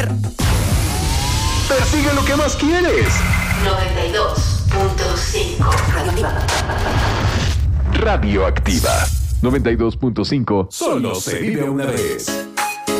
Persigue lo que más quieres. 92.5 Radioactiva. 92.5. Solo se vive una vez.